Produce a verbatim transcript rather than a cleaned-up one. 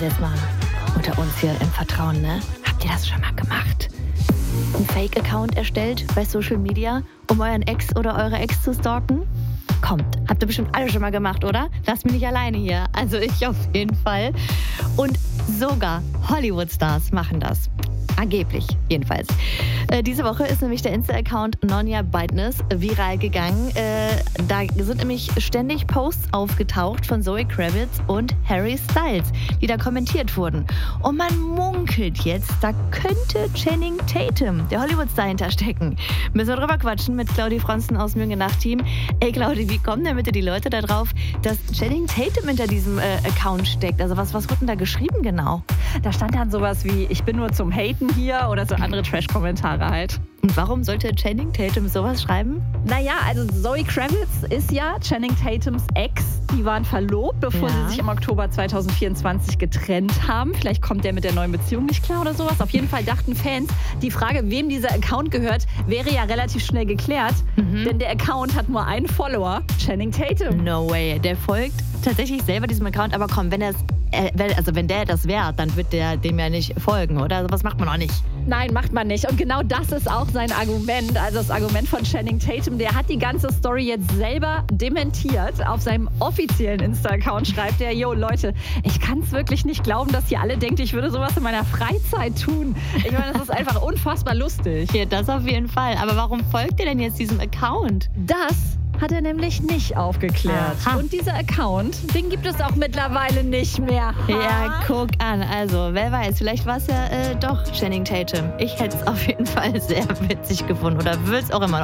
Also jetzt mal unter uns hier im Vertrauen, ne? Habt ihr das schon mal gemacht? Ein Fake-Account erstellt bei Social Media, um euren Ex oder eure Ex zu stalken? Kommt, habt ihr bestimmt alle schon mal gemacht, oder? Lasst mich nicht alleine hier. Also ich auf jeden Fall. Und sogar Hollywood-Stars machen das. Angeblich, jedenfalls. Äh, diese Woche ist nämlich der Insta-Account Nonya Bidness viral gegangen. Äh, da sind nämlich ständig Posts aufgetaucht von Zoe Kravitz und Harry Styles, die da kommentiert wurden. Und man munkelt jetzt, da könnte Channing Tatum, der Hollywood-Star, hinterstecken. Müssen wir drüber quatschen mit Claudi Fronsten aus dem Jünge-Nacht-Team. Ey Claudi, wie kommen denn bitte die Leute da drauf, dass Channing Tatum hinter diesem äh, Account steckt? Also was, was wurde denn da geschrieben genau? Da stand dann sowas wie, ich bin nur zum Haten hier oder so andere Trash-Kommentare halt. Und warum sollte Channing Tatum sowas schreiben? Naja, also Zoe Kravitz ist ja Channing Tatums Ex. Die waren verlobt, bevor Ja. sie sich im Oktober zwanzig vierundzwanzig getrennt haben. Vielleicht kommt der mit der neuen Beziehung nicht klar oder sowas. Auf jeden Fall dachten Fans, die Frage, wem dieser Account gehört, wäre ja relativ schnell geklärt. Mhm. Denn der Account hat nur einen Follower, Channing Tatum. No way. Der folgt tatsächlich selber diesem Account. Aber komm, wenn er äh, also wenn der das wäre, dann wird der dem ja nicht folgen, oder? Also was macht man auch nicht? Nein, macht man nicht. Und genau das ist auch sein Argument. Also das Argument von Channing Tatum. Der hat die ganze Story jetzt selber dementiert. Auf seinem offiziellen Insta-Account schreibt er, yo Leute, ich kann es wirklich nicht glauben, dass ihr alle denkt, ich würde sowas in meiner Freizeit tun. Ich meine, das ist einfach unfassbar lustig. Ja, das auf jeden Fall. Aber warum folgt ihr denn jetzt diesem Account? Das hat er nämlich nicht aufgeklärt. Aha. Und dieser Account, den gibt es auch mittlerweile nicht mehr. Ja, guck an. Also, wer weiß, vielleicht war es ja äh, doch Channing Tatum. Ich hätte es auf jeden Fall sehr witzig gefunden oder würde es auch immer noch.